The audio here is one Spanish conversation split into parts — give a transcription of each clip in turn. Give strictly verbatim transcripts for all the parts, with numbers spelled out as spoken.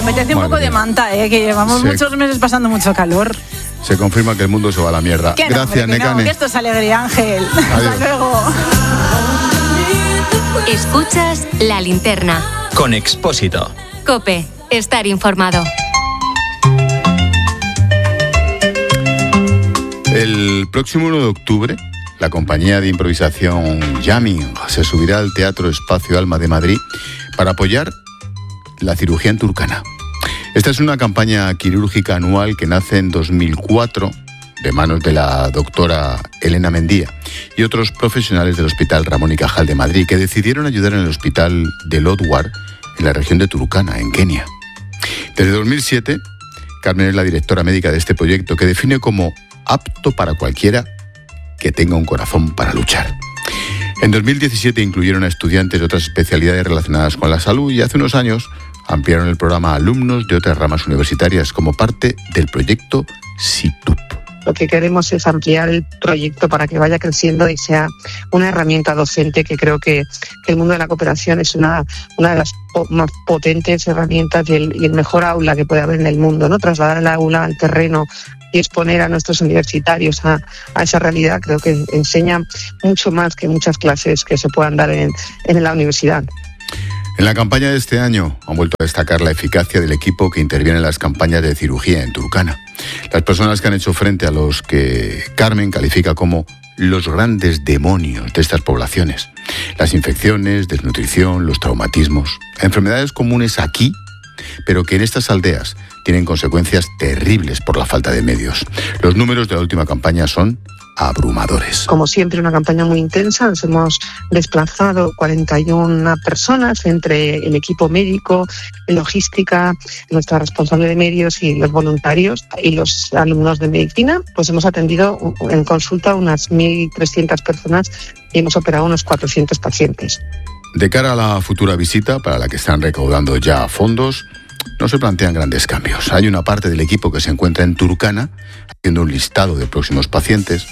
Me apetece un poco de manta, ¿eh? Que llevamos se, muchos meses pasando mucho calor. Se confirma que el mundo se va a la mierda. No, Gracias, Nekane. No, que esto es alegría, Ángel. Adiós. Hasta luego. Escuchas La Linterna. Con Expósito. COPE. Estar informado. El próximo uno de octubre, la compañía de improvisación Jamming se subirá al Teatro Espacio Alma de Madrid para apoyar la cirugía en Turkana. Esta es una campaña quirúrgica anual que nace en dos mil cuatro de manos de la doctora Elena Mendía y otros profesionales del Hospital Ramón y Cajal de Madrid, que decidieron ayudar en el hospital de Lodwar, en la región de Turkana, en Kenia. Desde dos mil siete, Carmen es la directora médica de este proyecto, que define como apto para cualquiera que tenga un corazón para luchar. En dos mil diecisiete incluyeron a estudiantes de otras especialidades relacionadas con la salud y hace unos años ampliaron el programa a alumnos de otras ramas universitarias como parte del proyecto SITUP. Lo que queremos es ampliar el proyecto para que vaya creciendo y sea una herramienta docente, que creo que, que el mundo de la cooperación es una, una de las po- más potentes herramientas y el, y el mejor aula que puede haber en el mundo, ¿no? Trasladar el aula al terreno y exponer a nuestros universitarios a, a esa realidad, creo que enseña mucho más que muchas clases que se puedan dar en, en la universidad. En la campaña de este año han vuelto a destacar la eficacia del equipo que interviene en las campañas de cirugía en Turkana. Las personas que han hecho frente a los que Carmen califica como los grandes demonios de estas poblaciones. Las infecciones, desnutrición, los traumatismos, enfermedades comunes aquí, pero que en estas aldeas tienen consecuencias terribles por la falta de medios. Los números de la última campaña son abrumadores. Como siempre, una campaña muy intensa. Nos hemos desplazado cuarenta y una personas entre el equipo médico, logística, nuestra responsable de medios y los voluntarios y los alumnos de medicina. Pues hemos atendido en consulta unas mil trescientas personas y hemos operado unos cuatrocientos pacientes. De cara a la futura visita, para la que están recaudando ya fondos, no se plantean grandes cambios. Hay una parte del equipo que se encuentra en Turkana, haciendo un listado de próximos pacientes.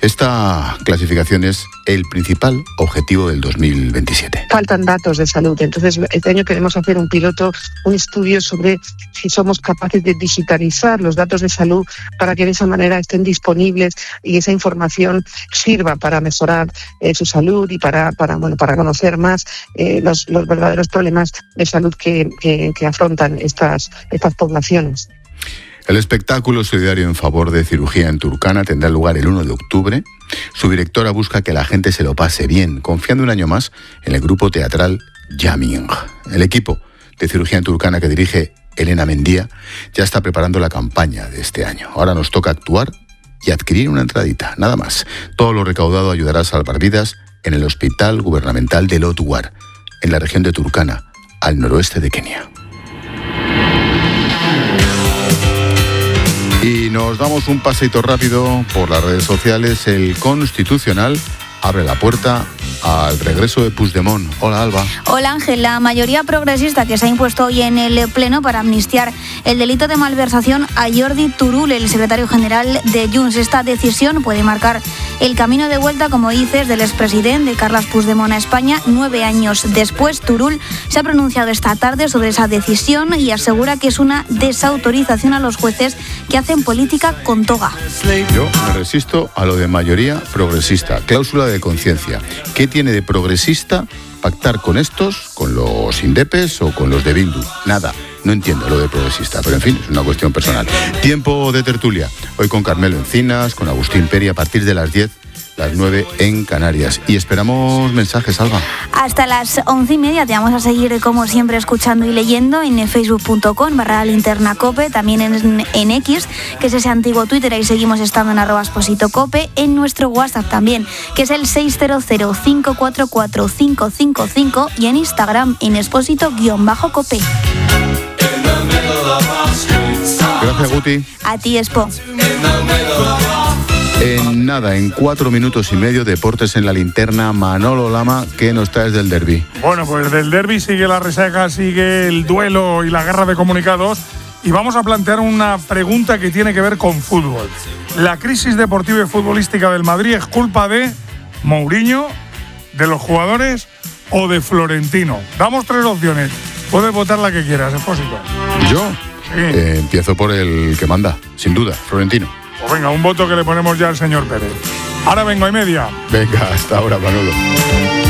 Esta clasificación es el principal objetivo del dos mil veintisiete. Faltan datos de salud, entonces este año queremos hacer un piloto, un estudio sobre si somos capaces de digitalizar los datos de salud para que de esa manera estén disponibles y esa información sirva para mejorar eh, su salud y para, para, bueno, para conocer más eh, los, los verdaderos problemas de salud que, que, que afrontan estas, estas poblaciones. El espectáculo solidario en favor de cirugía en Turkana tendrá lugar el uno de octubre. Su directora busca que la gente se lo pase bien, confiando un año más en el grupo teatral Jamming. El equipo de cirugía en Turkana que dirige Elena Mendía ya está preparando la campaña de este año. Ahora nos toca actuar y adquirir una entradita, nada más. Todo lo recaudado ayudará a salvar vidas en el Hospital Gubernamental de Lodwar, en la región de Turkana, al noroeste de Kenia. Y nos damos un paseito rápido por las redes sociales. El Constitucional abre la puerta al regreso de Puigdemont. Hola, Alba. Hola, Ángel. La mayoría progresista que se ha impuesto hoy en el Pleno para amnistiar el delito de malversación a Jordi Turull, el secretario general de Junts. Esta decisión puede marcar el camino de vuelta, como dices, del expresidente Carles Puigdemont a España. Nueve años después, Turull se ha pronunciado esta tarde sobre esa decisión y asegura que es una desautorización a los jueces que hacen política con toga. Yo me resisto a lo de mayoría progresista. Cláusula de conciencia. ¿Qué tiene de progresista pactar con estos, con los indepes o con los de Bildu? Nada. No entiendo lo de progresista, pero en fin, es una cuestión personal. Tiempo de tertulia. Hoy con Carmelo Encinas, con Agustín Peri, a partir de las diez, las nueve en Canarias. Y esperamos mensajes, Alba. Hasta las once y media te vamos a seguir, como siempre, escuchando y leyendo en facebook punto com barra linterna cope, también en, en X, que es ese antiguo Twitter, ahí seguimos estando en arroba Exposito Cope, en nuestro WhatsApp también, que es el seis cero cero, cinco cuatro cuatro, cinco cinco cinco, y en Instagram en Expósito-Cope. Gracias, Guti. A ti, Expo. En nada, en cuatro minutos y medio, deportes en la linterna. Manolo Lama, ¿qué nos traes del derbi? Bueno, pues del derbi sigue la resaca, sigue el duelo y la guerra de comunicados. Y vamos a plantear una pregunta que tiene que ver con fútbol. ¿La crisis deportiva y futbolística del Madrid es culpa de Mourinho, de los jugadores o de Florentino? Damos tres opciones. Puedes votar la que quieras, Expósito. ¿Yo? Sí. Eh, empiezo por el que manda, sin duda, Florentino. Pues venga, un voto que le ponemos ya al señor Pérez. Ahora vengo y media. Venga, hasta ahora, Manolo.